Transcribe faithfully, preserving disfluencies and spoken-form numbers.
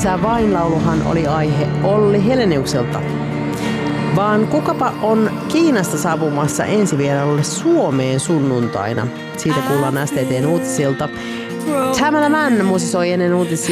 Isä vainlauluhan oli aihe Olli Heleniukselta. Vaan kukapa on Kiinasta saapumassa ensivierailulle Suomeen sunnuntaina? Siitä kuullaan S T T:n uutisilta. Tamala Mann musisoi ennen uutisia